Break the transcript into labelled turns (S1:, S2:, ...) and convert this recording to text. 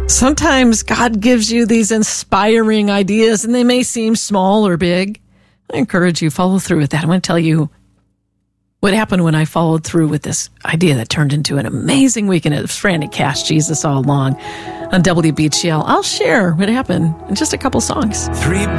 S1: Sometimes God gives you these inspiring ideas, and they may seem small or big. I encourage you, follow through with that. I'm going to tell you what happened when I followed through with this idea that turned into an amazing weekend at Frantic Cast Jesus All Along on WBGL. I'll share what happened in just a couple songs.
S2: 3